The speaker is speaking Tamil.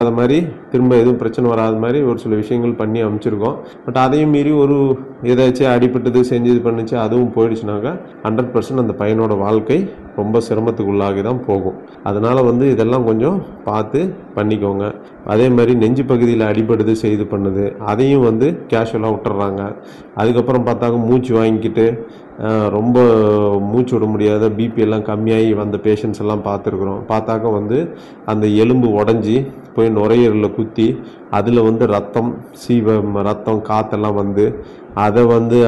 அது மாதிரி திரும்ப எதுவும் பிரச்சனை வராத மாதிரி ஒரு சில விஷயங்கள் பண்ணி அமைச்சிருக்கோம். பட் அதையும் மீறி ஒரு ஏதாச்சும் அடிபட்டது செஞ்சது பண்ணுச்சு அதுவும் போயிடுச்சுனாக்கா 100% அந்த பையனோட வாழ்க்கை ரொம்ப சிரமத்துக்குள்ளாகி தான் போகும். அதனால இதெல்லாம் கொஞ்சம் பார்த்து பண்ணிக்கோங்க. அதே மாதிரி நெஞ்சு பகுதியில் அடிபடுது செய்து பண்ணுது அதையும் கேஷுவலாக விட்டுறாங்க. அதுக்கப்புறம் பார்த்தாக்க மூச்சு வாங்கிக்கிட்டு ரொம்ப மூச்சு விட முடியாத பிபி எல்லாம் கம்மியாகி வந்த பேஷண்ட்ஸ் எல்லாம் பார்த்துருக்குறோம். பார்த்தாக்க அந்த எலும்பு உடஞ்சி போய் நுரையீரலில் குத்தி அதில் ரத்தம் காற்றெல்லாம் அதை